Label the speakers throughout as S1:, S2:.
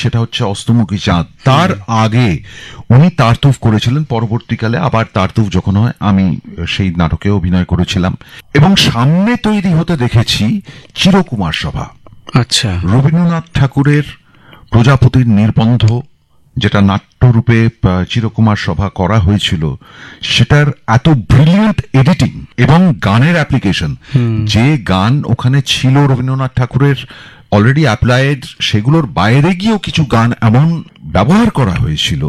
S1: সেটা হচ্ছে অস্তমুখী চাঁদ। তার আগে উনি তারতুফ করেছিলেন, পরবর্তীকালে আবার তারতুফ যখন হয় আমি সেই নাটকে অভিনয় করেছিলাম, এবং সামনে তৈরি হতে দেখেছি চিরকুমার সভা।
S2: আচ্ছা,
S1: রবীন্দ্রনাথ ঠাকুরের প্রজাপতির নির্বন্ধ, যেটা নাট্যরূপে চিরকুমার সভা করা হয়েছিল, সেটার এত ব্রিলিয়েন্ট এডিটিং এবং গানের অ্যাপ্লিকেশন, যে গান ওখানে ছিল রবীন্দ্রনাথ ঠাকুরের অলরেডি অ্যাপ্লাইড, সেগুলোর বাইরে গিয়েও কিছু গান এমন ব্যবহার করা হয়েছিল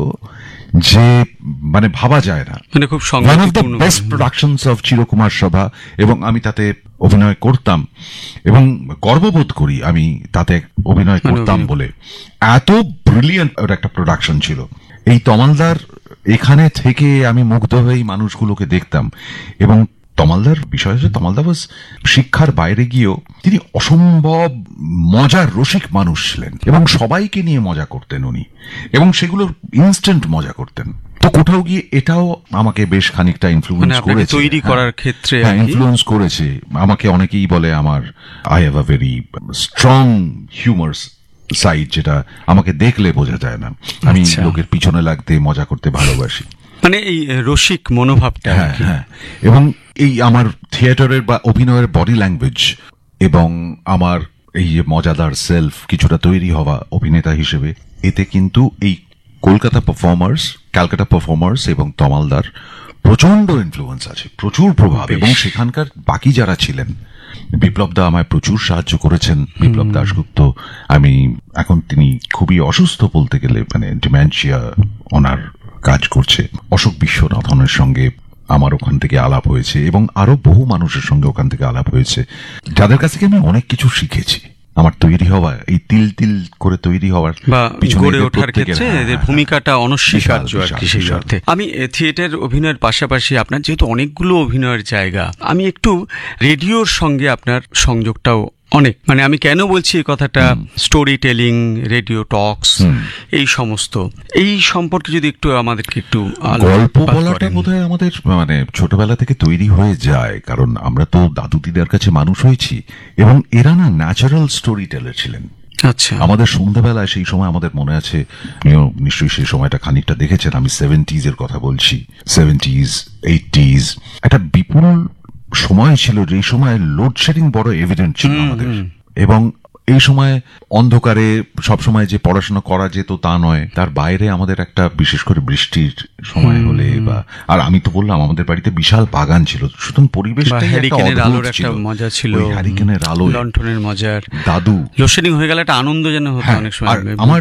S1: যে মানে ভাবা যায় না।
S2: মানে খুব
S1: one of the best productions of চিরকুমার সভা, এবং আমি তাতে অভিনয় করতাম এবং গর্ববোধ করি আমি তাতে অভিনয় করতাম বলে। এত ব্রিলিয়েন্ট একটা প্রোডাকশন ছিল। এই তমালদার এখানে থেকে আমি মুগ্ধ হয়ে মানুষগুলোকে দেখতাম, এবং তমালদার বিষয় হচ্ছে তমালদার শিক্ষার বাইরে গিয়েও তিনি অসম্ভব মজার রসিক মানুষ ছিলেন, এবং সবাইকে নিয়ে মজা করতেন উনি, এবং সেগুলোর ইনস্ট্যান্ট মজা করতেন। তো কোথাও গিয়ে এটাও আমাকে বেশ খানিকটা ইনফ্লুয়েন্স করেছে,
S2: তৈরি করার ক্ষেত্রে
S1: ইনফ্লুয়েন্স করেছে আমাকে। অনেকেই বলে আমার I have a very strong humour side, যেটা আমাকে দেখলে বোঝা যায় না। আমি লোকের পিছনে লাগতে মজা করতে ভালোবাসি,
S2: মানে এই রসিক মনোভাবটা।
S1: হ্যাঁ, এবং এই আমার থিয়েটারের বা অভিনয়ের বডি ল্যাঙ্গুয়েজ এবং আমার এই যে মজাদার সেলফ কিছুটা তৈরি হওয়া অভিনেতা হিসেবে, এতে কিন্তু এই কলকাতা ক্যালকাটা পারফর্মার্স এবং তমালদার প্রচন্ড ইনফ্লুয়েন্স আছে, প্রচুর প্রভাব। এবং সেখানকার বাকি যারা ছিলেন, বিপ্লব দা আমায় প্রচুর সাহায্য করেছেন। বিপ্লব দাশগুপ্ত, আমি এখন তিনি খুবই অসুস্থ বলতে গেলে, মানে ডিমেনশিয়া ওনার কাজ করছে। অশোক বিশ্বনাথনের সঙ্গে আমার ওখান থেকে আলাপ হয়েছে, এবং আরো বহু মানুষের সঙ্গে ওখান থেকে আলাপ হয়েছে, যাদের কাছ থেকে আমি অনেক কিছু শিখেছি। আমার তৈরি হওয়া, এই তিল তিল করে তৈরি হওয়ার
S2: বা গড়ে ওঠার ক্ষেত্রে এদের ভূমিকাটা অনস্বীকার্য আর কি। সেই অর্থে আমি থিয়েটার অভিনয়ের পাশাপাশি আপনার যেহেতু অনেকগুলো অভিনয়ের জায়গা, আমি একটু রেডিওর সঙ্গে আপনার সংযোগটাও অনেক, মানে আমি কেন বলছি এই কথাটা, স্টোরি টেলিং, রেডিও টকস, এই সমস্ত, এই সম্পর্কে যদি একটু আমাদেরকে একটু
S1: গল্প বলাটা বোধহয় আমাদের মানে ছোটবেলা থেকে তৈরি হয়ে যায়, কারণ আমরা তো দাদু দিদার কাছে মানুষ হয়েছি, এবং এরা না ন্যাচারাল স্টোরি টেলার ছিলেন।
S2: আচ্ছা,
S1: আমাদের সন্ধ্যাবেলায় সেই সময় আমাদের মনে আছে, নিশ্চয়ই সেই সময়টা খানিকটা দেখেছেন, আমি 70s এর কথা বলছি, 70s 80s, একটা বিপুল সময় ছিল, যে সময় লোডশেডিং বড় এভিডেন্ট ছিল আমাদের, এবং এই সময় অন্ধকারে সবসময় যে পড়াশোনা করা যেত তা নয়, তার বাইরে আমাদের একটা বিশেষ করে বৃষ্টির সময় হলে বা, আর আমি তো বললাম আমাদের বাড়িতে বিশাল বাগান ছিল, সুতরাং পরিবেশটাই একটা অদ্ভুত ছিল, মজা ছিল, হ্যারিকেনের আলো,
S2: লণ্ঠনের মজার,
S1: দাদু
S2: লোডশেডিং হয়ে গেলে একটা আনন্দ যেন হতো অনেক সময়।
S1: আমার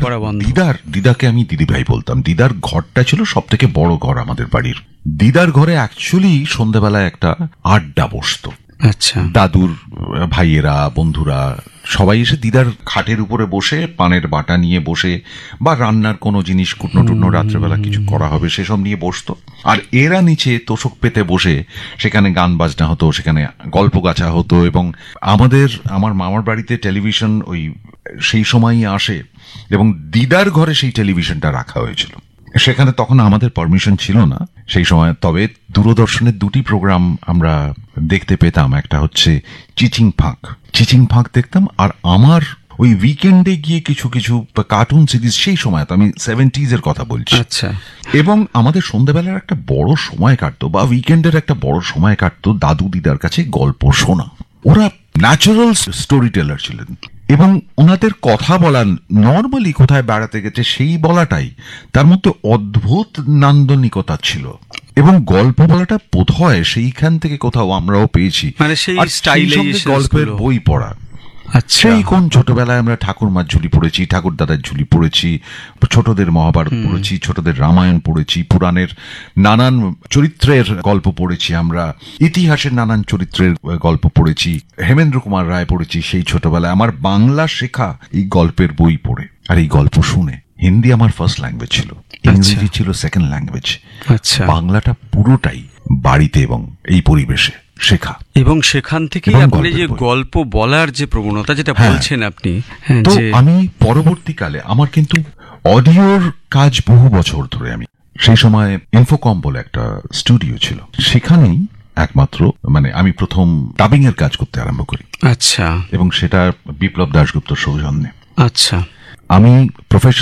S1: দিদাকে আমি দিদি ভাই বলতাম। দিদার ঘরটা ছিল সব থেকে বড় ঘর আমাদের বাড়ির। দিদার ঘরে অ্যাকচুয়ালি সন্ধ্যাবেলায় একটা আড্ডা বসতো।
S2: আচ্ছা,
S1: দাদুর ভাইয়েরা, বন্ধুরা সবাই এসে দিদার খাটের উপরে বসে পানের বাটা নিয়ে বসে, বা রান্নার কোনো জিনিস কুটনো টুটনো রাত্রেবেলা কিছু করা হবে সেসব নিয়ে বসতো, আর এরা নিচে তোষক পেতে বসে সেখানে গান বাজনা হতো, সেখানে গল্প গাছা হতো। এবং আমার মামার বাড়িতে টেলিভিশন ওই সেই সময়ই আসে, এবং দিদার ঘরে সেই টেলিভিশনটা রাখা হয়েছিল। সেখানে তখন আমাদের পারমিশন ছিল না সেই সময়, তবে দূরদর্শনের দুটি প্রোগ্রাম আমরা দেখতে পেতাম। একটা হচ্ছে চিচিং ফাঁক দেখতাম, আর আমার ওই উইকেন্ডে গিয়ে কিছু কিছু কার্টুন সিরিজ, সেই সময় তো আমি 70s এর কথা বলছি।
S2: আচ্ছা,
S1: এবং আমাদের সন্ধ্যাবেলার একটা বড় সময় কাটতো, বা উইকেন্ডের একটা বড় সময় কাটতো দাদু দিদার কাছে গল্প শোনা। ওরা ন্যাচারাল স্টোরি টেলার ছিলেন, এবং ওনাদের কথা বলা, নর্মালি কোথায় বেড়াতে গেছে সেই বলাটাই তার মধ্যে অদ্ভুত নান্দনিকতা ছিল, এবং গল্প বলাটা বোধহয় সেইখান থেকে কোথাও আমরাও পেয়েছি,
S2: মানে সেই স্টাইলে
S1: গল্পের বই পড়া। সেই কোন ছোটবেলায় আমরা ঠাকুরমার ঝুলি পড়েছি, ঠাকুর দাদার ঝুলি পড়েছি, ছোটদের মহাভারত পড়েছি, ছোটদের রামায়ণ পড়েছি, পুরাণের নানান চরিত্রের গল্প পড়েছি, আমরা ইতিহাসের নানান চরিত্রের গল্প পড়েছি, হেমেন্দ্র কুমার রায় পড়েছি সেই ছোটবেলায়। আমার বাংলা শেখা এই গল্পের বই পড়ে, আর এই গল্প শুনে। হিন্দি আমার ফার্স্ট ল্যাঙ্গুয়েজ ছিল, ইংরেজি ছিল সেকেন্ড ল্যাঙ্গুয়েজ, বাংলাটা পুরোটাই বাড়িতে এবং এই পরিবেশে শেখা।
S2: এবং সেখান থেকে আপনি যে গল্প বলার যে প্রবণতা যেটা বলছেন আপনি,
S1: তো আমি পরবর্তীকালে আমার কিন্তু অডিওর কাজ বহু বছর ধরে, আমি সেই সময় ইনফোকম বলে একটা স্টুডিও ছিল, সেখানেই একমাত্র মানে আমি প্রথম ডাবিং এর কাজ করতে আরম্ভ করি।
S2: আচ্ছা,
S1: এবং সেটা বিপ্লব দাশগুপ্তর সৌজন্যে।
S2: আচ্ছা,
S1: আমি প্রফেশনাল